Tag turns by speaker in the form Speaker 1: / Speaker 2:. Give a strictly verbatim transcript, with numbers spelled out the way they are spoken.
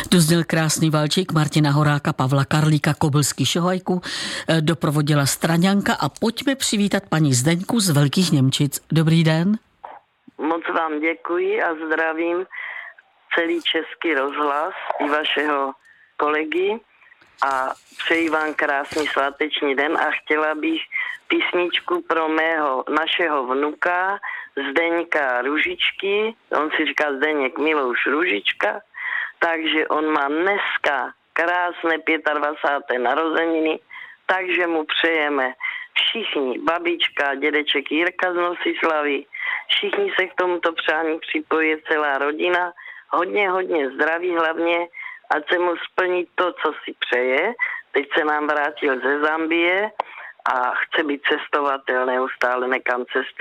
Speaker 1: Tu zněl krásný valčík Martina Horáka, Pavla Karlíka, Kobylský Šohajku, doprovodila Straňanka a pojďme přivítat paní Zdeňku z Velkých Němčic. Dobrý den.
Speaker 2: Moc vám děkuji a zdravím celý Český rozhlas i vašeho kolegy a přeji vám krásný sváteční den a chtěla bych písničku pro mého našeho vnuka Zdeňka Ružičky, on si říká Zdeněk Milouš Ružička, takže on má dneska krásné dvacáté páté narozeniny, takže mu přejeme všichni, babička, dědeček Jirka z Nosislavy, všichni se k tomuto přání připojí, celá rodina, hodně, hodně zdraví hlavně, ať se mu splní to, co si přeje. Teď se nám vrátil ze Zambie a chce být cestovatel, neustále nekam cestuje.